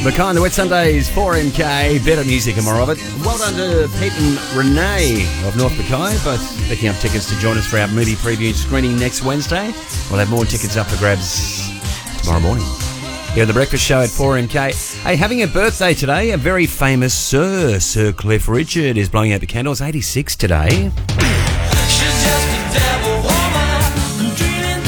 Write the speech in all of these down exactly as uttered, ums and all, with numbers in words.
Mackay and the Wet Sundays, four M K, better music and more of it. Well done to Pete and Renee of North Mackay, both picking up tickets to join us for our movie preview screening next Wednesday. We'll have more tickets up for grabs tomorrow morning. Here at the Breakfast Show at four M K. Hey, having a birthday today, a very famous Sir, Sir Cliff Richard is blowing out the candles, eighty-six today. She's just a devil woman, dreaming,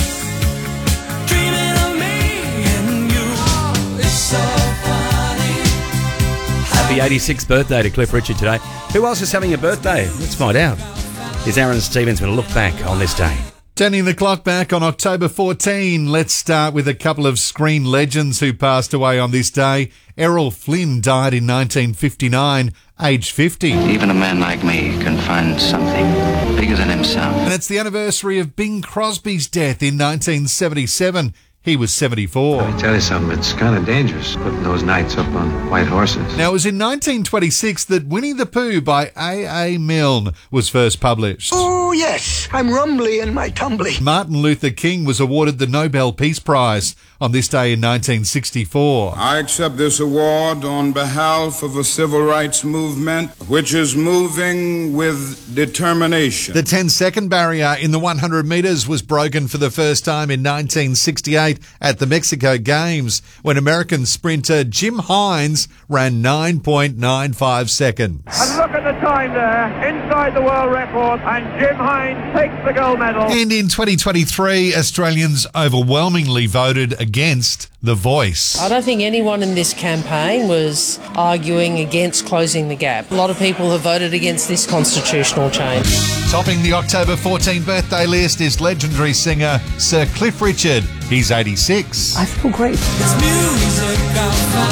dreaming of me and you. It's so funny. Happy eighty-sixth birthday to Cliff Richard today. Who else is having a birthday? Let's find out. Here's Aaron Stevens going to look back on this day. Turning the clock back on October fourteenth, let's start with a couple of screen legends who passed away on this day. Errol Flynn died in nineteen fifty-nine, aged fifty. Even a man like me can find something bigger than himself. And it's the anniversary of Bing Crosby's death in nineteen seventy-seven. He was seventy-four. Let me tell you something, it's kind of dangerous putting those knights up on white horses. Now, it was in nineteen twenty-six that Winnie the Pooh by A A Milne was first published. Oh, yes, I'm rumbly in my tumbly. Martin Luther King was awarded the Nobel Peace Prize on this day in nineteen sixty-four. I accept this award on behalf of a civil rights movement which is moving with determination. The ten-second barrier in the one hundred metres was broken for the first time in nineteen sixty-eight at the Mexico Games when American sprinter Jim Hines ran nine point nine five seconds. And look at the time there, inside the world record, and Jim Hines takes the gold medal. And in twenty twenty-three, Australians overwhelmingly voted against The Voice. I don't think anyone in this campaign was arguing against closing the gap. A lot of people have voted against this constitutional change. Topping the October fourteenth birthday list is legendary singer Sir Cliff Richard. He's eighty-six. I feel great. It's music I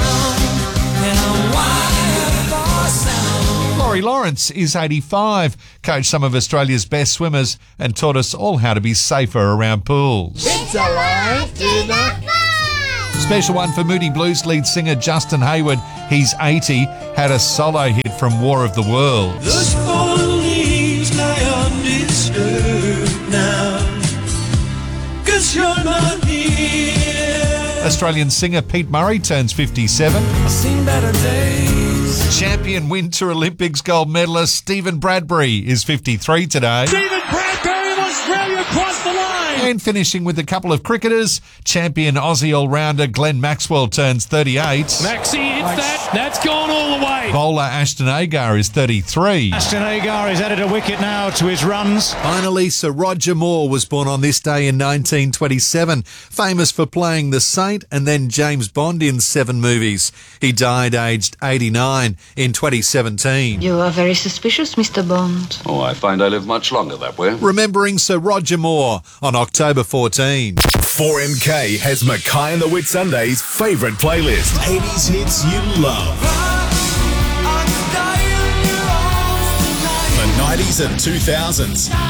found, and I'm wired for sound. Laurie Lawrence is eighty-five, coached some of Australia's best swimmers and taught us all how to be safer around pools. It's alive to the Special one for Moody Blues lead singer Justin Hayward. He's eighty, had a solo hit from War of the Worlds. Those fallen leaves lie undisturbed now, 'cause you're not here. Australian singer Pete Murray turns fifty-seven. I've seen better days. Champion Winter Olympics gold medalist Stephen Bradbury is fifty-three today. Stephen Bradbury of Australia crossed the line. And finishing with a couple of cricketers, champion Aussie all-rounder Glenn Maxwell turns thirty-eight. Maxie hits that. That's gone all the way. Bowler Ashton Agar is thirty-three. Ashton Agar has added a wicket now to his runs. Finally, Sir Roger Moore was born on this day in nineteen twenty-seven, famous for playing the Saint and then James Bond in seven movies. He died aged eighty-nine in twenty seventeen. You are very suspicious, Mister Bond. Oh, I find I live much longer that way. Remembering Sir Roger Moore on October fourteenth. four M K has Mackay and the Wit Sundays' favourite playlist. eighties hits you love. The nineties and two thousands. Lord,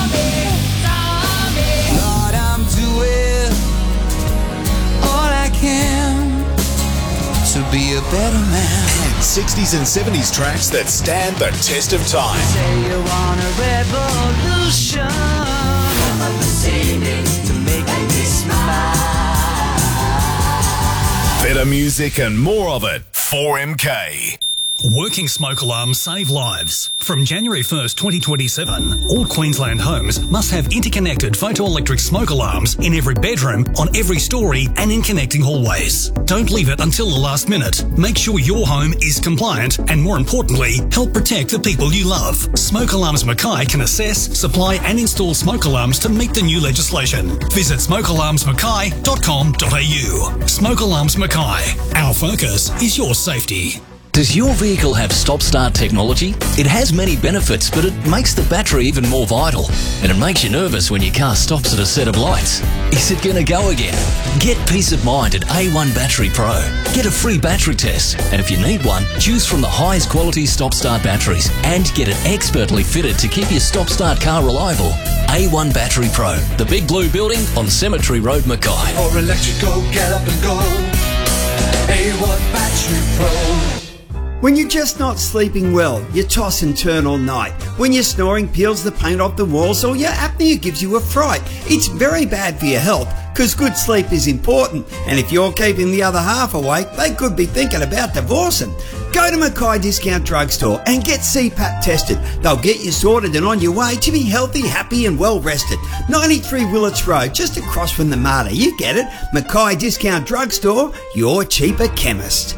I'm doing all I can to be a better man. And sixties and seventies tracks that stand the test of time. Say you want a revolution, I'm proceeding to make me smile. Better music and more of it. four M K. Working smoke alarms save lives. From January first, twenty twenty-seven, all Queensland homes must have interconnected photoelectric smoke alarms in every bedroom, on every story and in connecting hallways. Don't leave it until the last minute. Make sure your home is compliant and, more importantly, help protect the people you love. Smoke Alarms Mackay can assess, supply and install smoke alarms to meet the new legislation. Visit smoke alarms mackay dot com dot a u. Smoke Alarms Mackay. Our focus is your safety. Does your vehicle have stop-start technology? It has many benefits, but it makes the battery even more vital. And it makes you nervous when your car stops at a set of lights. Is it going to go again? Get peace of mind at A one Battery Pro. Get a free battery test. And if you need one, choose from the highest quality stop-start batteries and get it expertly fitted to keep your stop-start car reliable. A one Battery Pro. The Big Blue Building on Cemetery Road, Mackay. Or electrical, get up and go. A one Battery Pro. When you're just not sleeping well, you toss and turn all night. When your snoring peels the paint off the walls or your apnea gives you a fright. It's very bad for your health. because good sleep is important, and if you're keeping the other half awake, they could be thinking about divorcing. Go to Mackay Discount Drugstore and get C PAP tested. They'll get you sorted and on your way to be healthy, happy and well rested. ninety-three Willits Road, just across from the Marta. You get it. Mackay Discount Drugstore, your cheaper chemist.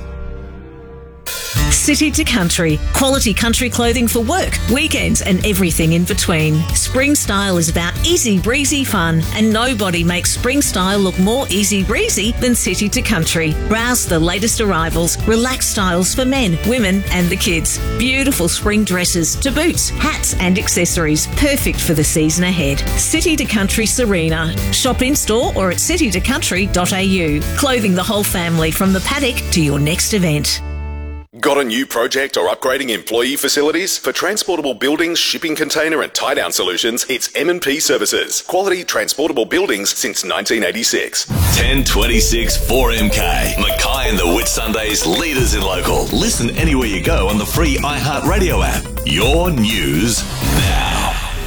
City to Country. Quality country clothing for work, weekends and everything in between. Spring Style is about easy breezy fun, and nobody makes Spring Style look more easy breezy than City to Country. Browse the latest arrivals, relaxed styles for men, women and the kids. Beautiful spring dresses to boots, hats and accessories. Perfect for the season ahead. City to Country Serena. Shop in store or at city to country dot a u. Clothing the whole family from the paddock to your next event. Got a new project or upgrading employee facilities? For transportable buildings, shipping container and tie-down solutions, it's M and P Services. Quality transportable buildings since nineteen eighty-six. ten twenty-six four M K. Mackay and the Whitsundays, leaders in local. Listen anywhere you go on the free iHeartRadio app. Your news now.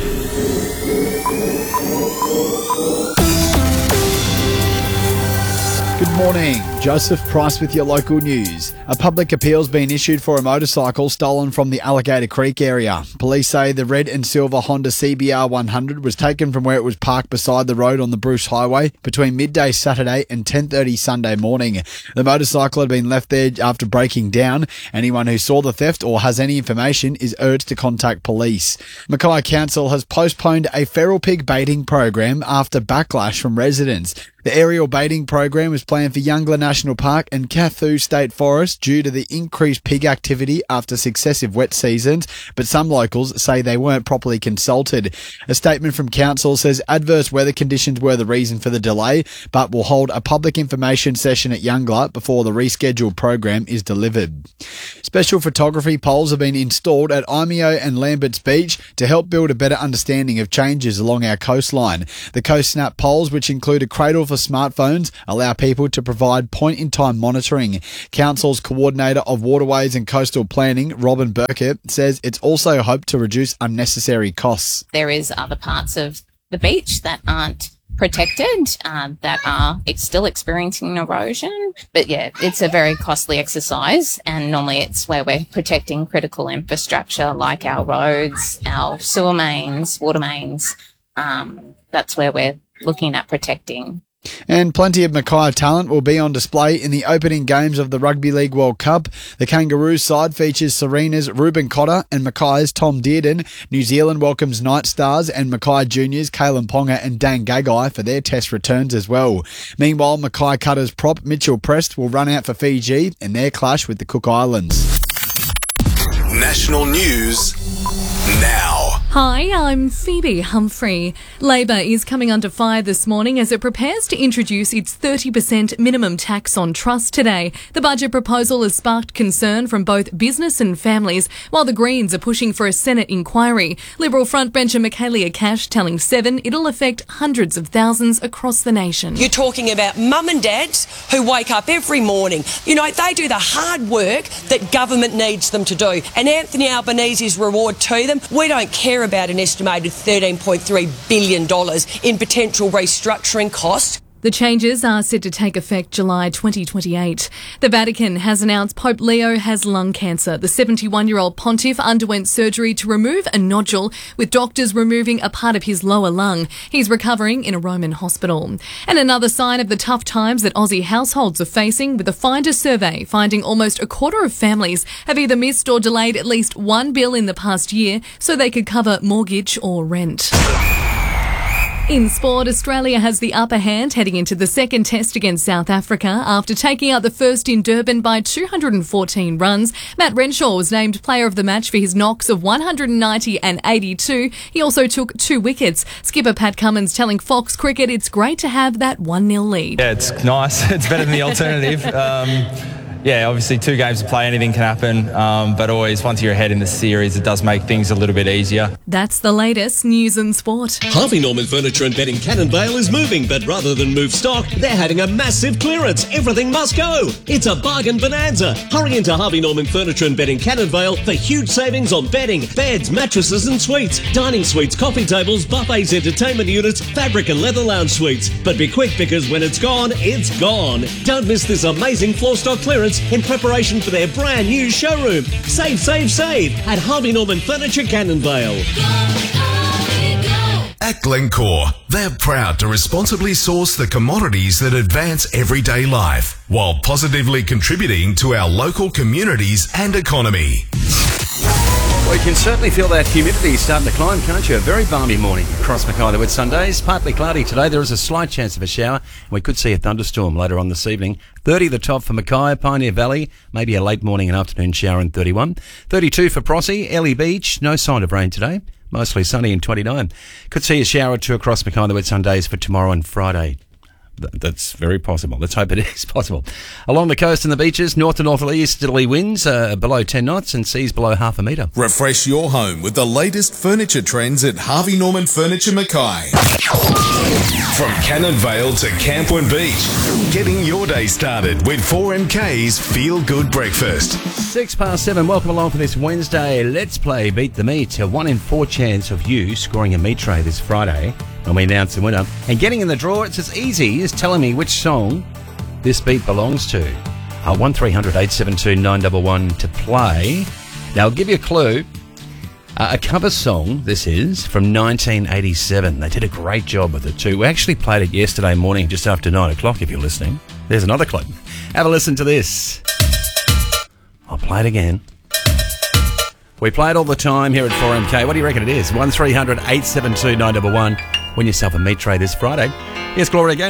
Good morning. Joseph Price with your local news. A public appeal's been issued for a motorcycle stolen from the Alligator Creek area. Police say the red and silver Honda C B R one hundred was taken from where it was parked beside the road on the Bruce Highway between midday Saturday and ten thirty Sunday morning. The motorcycle had been left there after breaking down. Anyone who saw the theft or has any information is urged to contact police. Mackay Council has postponed a feral pig baiting program after backlash from residents. The aerial baiting program was planned for Youngler National Park and Kathu State Forest due to the increased pig activity after successive wet seasons, but some locals say they weren't properly consulted. A statement from council says adverse weather conditions were the reason for the delay, but will hold a public information session at Youngler before the rescheduled program is delivered. Special photography poles have been installed at Imeo and Lambert's Beach to help build a better understanding of changes along our coastline. The Coast Snap poles, which include a cradle for smartphones, allow people to provide point-in-time monitoring. Council's Coordinator of Waterways and Coastal Planning, Robin Burkett, says it's also hoped to reduce unnecessary costs. There is other parts of the beach that aren't protected, uh, that are it's still experiencing erosion. But yeah, it's a very costly exercise, and normally it's where we're protecting critical infrastructure like our roads, our sewer mains, water mains. Um, that's where we're looking at protecting. And plenty of Mackay talent will be on display in the opening games of the Rugby League World Cup. The Kangaroos side features Serena's Ruben Cotter and Mackay's Tom Dearden. New Zealand welcomes Night Stars and Mackay Juniors Kalen Ponga and Dan Gagai for their test returns as well. Meanwhile, Mackay Cutters prop Mitchell Prest will run out for Fiji in their clash with the Cook Islands. National news now. Hi, I'm Phoebe Humphrey. Labor is coming under fire this morning as it prepares to introduce its thirty percent minimum tax on trust today. The budget proposal has sparked concern from both business and families, while the Greens are pushing for a Senate inquiry. Liberal frontbencher Michaelia Cash telling Seven it'll affect hundreds of thousands across the nation. You're talking about mum and dads who wake up every morning. You know, they do the hard work that government needs them to do. And Anthony Albanese's reward to them, we don't care about an estimated thirteen point three billion dollars in potential restructuring costs. The changes are set to take effect July twenty twenty-eight. The Vatican has announced Pope Leo has lung cancer. The seventy-one-year-old pontiff underwent surgery to remove a nodule, with doctors removing a part of his lower lung. He's recovering in a Roman hospital. And another sign of the tough times that Aussie households are facing, with a Finder survey finding almost a quarter of families have either missed or delayed at least one bill in the past year so they could cover mortgage or rent. In sport, Australia has the upper hand heading into the second test against South Africa after taking out the first in Durban by two hundred fourteen runs. Matt Renshaw was named player of the match for his knocks of one hundred ninety and eighty-two. He also took two wickets. Skipper Pat Cummins telling Fox Cricket it's great to have that one nil lead. Yeah, it's nice. It's better than the alternative. Um, yeah, obviously two games to play, anything can happen. Um, but always, once you're ahead in the series, it does make things a little bit easier. That's the latest news and sport. Harvey Norman Furniture and Bedding Cannonvale is moving, but rather than move stock, they're having a massive clearance. Everything must go. It's a bargain bonanza. Hurry into Harvey Norman Furniture and Bedding Cannonvale for huge savings on bedding, beds, mattresses and suites, dining suites, coffee tables, buffets, entertainment units, fabric and leather lounge suites. But be quick, because when it's gone, it's gone. Don't miss this amazing floor stock clearance in preparation for their brand new showroom. Save, save, save at Harvey Norman Furniture Cannonvale. At Glencore, they're proud to responsibly source the commodities that advance everyday life while positively contributing to our local communities and economy. Well, you can certainly feel that humidity starting to climb, can't you? A very balmy morning across Mackay the Whitsundays. Partly cloudy today. There is a slight chance of a shower. We could see a thunderstorm later on this evening. thirty the top for Mackay, Pioneer Valley. Maybe a late morning and afternoon shower in thirty-one. thirty-two for Prossie, Ellie Beach. No sign of rain today. Mostly sunny in twenty-nine. Could see a shower or two across Mackay the Whitsundays for tomorrow and Friday. That's very possible. Let's hope it is possible. Along the coast and the beaches, north to northeasterly winds uh, below ten knots and seas below half a metre. Refresh your home with the latest furniture trends at Harvey Norman Furniture Mackay. From Cannonvale to Camplin Beach, getting your day started with four M K's Feel Good Breakfast. Six past seven. Welcome along for this Wednesday. Let's play Beat the Meat. A one in four chance of you scoring a meat tray this Friday when we announce the winner. And getting in the draw, it's as easy as telling me which song this beat belongs to. Uh, one three hundred eight seven two nine one one to play. Now, I'll give you a clue. Uh, a cover song, this is, from nineteen eighty-seven. They did a great job with it too. We actually played it yesterday morning just after nine o'clock, if you're listening. There's another clue. Have a listen to this. I'll play it again. We play it all the time here at four M K. What do you reckon it is? one three hundred eight seven two nine one one. Win yourself a meat tray this Friday. Here's Gloria again.